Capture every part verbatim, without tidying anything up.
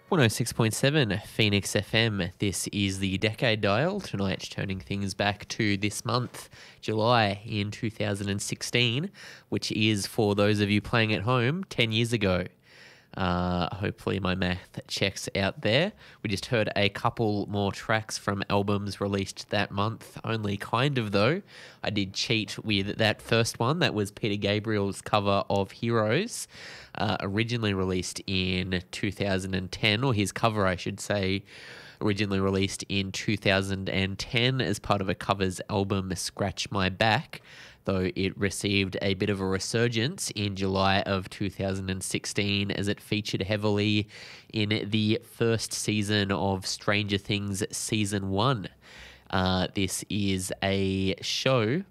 one oh six point seven Phoenix F M. This is the Decade Dial. Tonight, turning things back to this month, July in two thousand sixteen, which is, for those of you playing at home, ten years ago. Uh, hopefully my math checks out there. We just heard a couple more tracks from albums released that month, only kind of though. I did cheat with that first one. That was Peter Gabriel's cover of Heroes, uh, originally released in two thousand ten, or his cover I should say, originally released in two thousand ten as part of a covers album, Scratch My Back, though it received a bit of a resurgence in July of two thousand sixteen as it featured heavily in the first season of Stranger Things Season one. Uh, this is a show...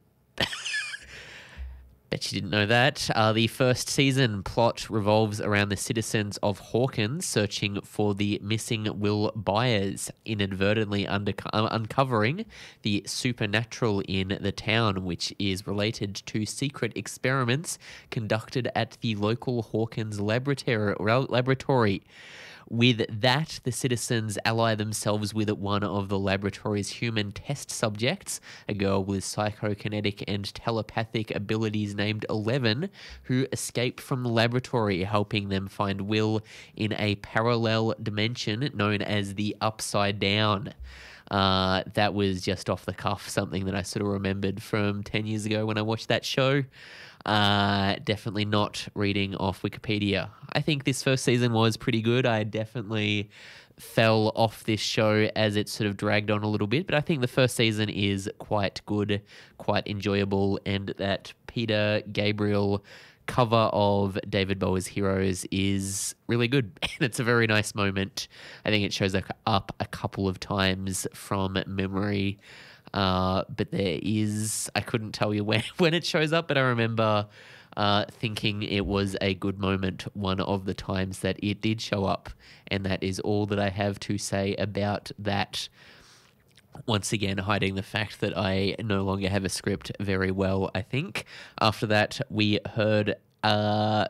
Bet you didn't know that. Uh, the first season plot revolves around the citizens of Hawkins searching for the missing Will Byers, inadvertently under- uh, uncovering the supernatural in the town, which is related to secret experiments conducted at the local Hawkins laboratory. laboratory. With that, the citizens ally themselves with one of the laboratory's human test subjects, a girl with psychokinetic and telepathic abilities named Eleven, who escape from the laboratory, helping them find Will in a parallel dimension known as the Upside Down. Uh, that was just off the cuff, something that I sort of remembered from ten years ago when I watched that show. Uh, definitely not reading off Wikipedia. I think this first season was pretty good. I definitely fell off this show as it sort of dragged on a little bit, but I think the first season is quite good, quite enjoyable, and that Peter Gabriel cover of David Bowie's Heroes is really good, and it's a very nice moment. I think it shows up a couple of times from memory. Uh, but there is, I couldn't tell you when, when it shows up, but I remember uh, thinking it was a good moment one of the times that it did show up. And that is all that I have to say about that. Once again, hiding the fact that I no longer have a script very well, I think. After that, we heard uh,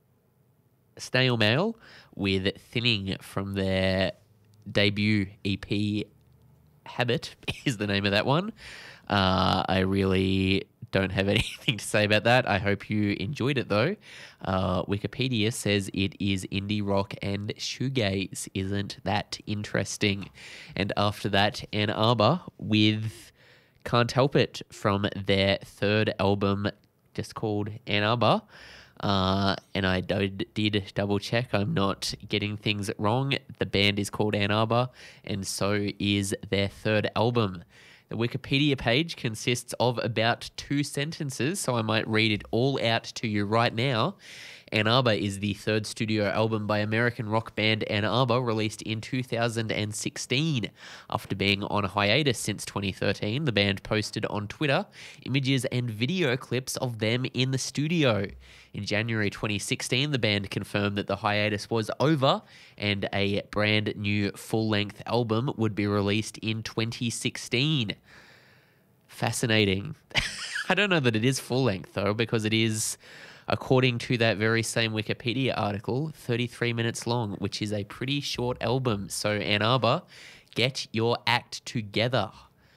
Snail Mail with Thinning from their debut E P, Habit is the name of that one. Uh, I really don't have anything to say about that. I hope you enjoyed it though. Uh, Wikipedia says it is indie rock and shoegaze. Isn't that interesting? And after that, Ann Arbor with Can't Help It from their third album, just called Ann Arbor. Uh, and I did, did double check. I'm not getting things wrong. The band is called Ann Arbor, and so is their third album. The Wikipedia page consists of about two sentences, so I might read it all out to you right now. Ann Arbor is the third studio album by American rock band Ann Arbor, released in two thousand sixteen. After being on hiatus since twenty thirteen, the band posted on Twitter images and video clips of them in the studio. In January twenty sixteen, the band confirmed that the hiatus was over and a brand new full-length album would be released in twenty sixteen. Fascinating. I don't know that it is full-length, though, because it is, according to that very same Wikipedia article, thirty-three minutes long, which is a pretty short album. So, Ann Arbor, get your act together.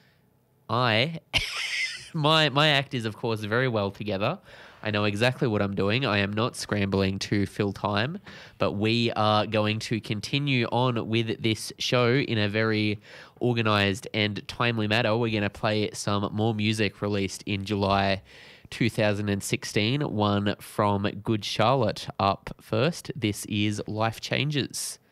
I, my my act is, of course, very well together. I know exactly what I'm doing. I am not scrambling to fill time, but we are going to continue on with this show in a very organised and timely manner. We're going to play some more music released in July two thousand sixteen, one from Good Charlotte up first. This is Life Changes.